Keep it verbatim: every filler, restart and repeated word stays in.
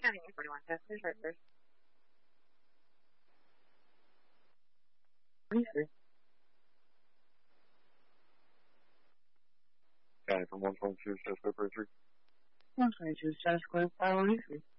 County forty-one, test is reverse. forty-three. County from one twenty-two, status code thirty-three. one twenty-two, status code five one three.